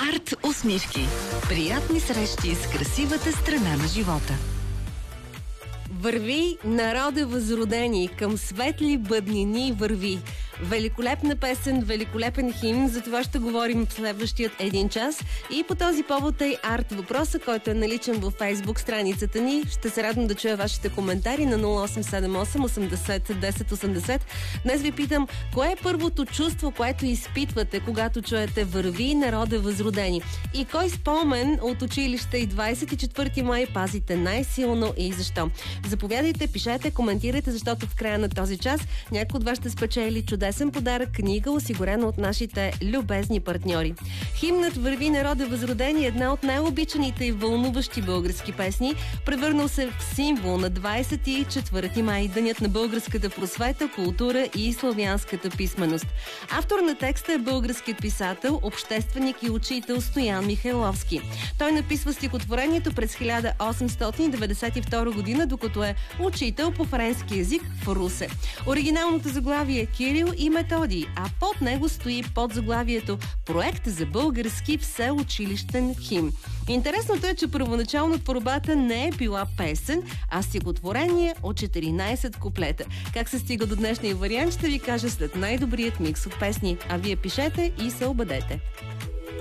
Арт усмивки. Приятни срещи с красивата страна на живота. Върви, народе възродени, към светли бъднини върви. Великолепна песен, великолепен химн, за това ще говорим в следващият един час. И по този повод е арт въпроса, който е наличен във Фейсбук страницата ни. Ще се радвам да чуя вашите коментари на 0878 80 10 80. Днес ви питам, кое е първото чувство, което изпитвате, когато чуете "Върви, народе възродени"? И кой спомен от училище и 24 май пазите най-силно и защо? Заповядайте, пишете, коментирайте, защото в края на този час някой от вас ще спечели чудесен подарък, книга, осигурена от нашите любезни партньори. Химнът "Върви, народе възродени" е една от най-обичаните и вълнуващи български песни, превърнал се в символ на 24 май, денят на българската просвета, култура и славянската писменост. Автор на текста е българският писател, общественик и учител Стоян Михайловски. Той написва стихотворението през 1892 година, докато е учител по френски език в Русе. Оригиналното заглавие е "Кирил и Методий", а под него стои подзаглавието "Проект за български всеучилищен химн". Интересното е, че първоначално творбата не е била песен, а стихотворение от 14 куплета. Как се стига до днешния вариант, ще ви кажа след най-добрият микс от песни. А вие пишете и се убедете.